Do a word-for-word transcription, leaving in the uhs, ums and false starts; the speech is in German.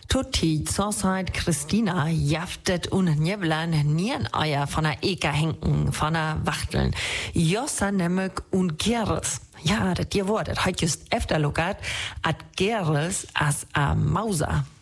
Tutti, zurzeit Christina, jaftet und Njeblan, Niereneier von der Eka henken, von der Wachteln, Jossa Nemmek und Geres. Ja, das dir Wort, das hat just efter lokat, at Geres as a Mauser.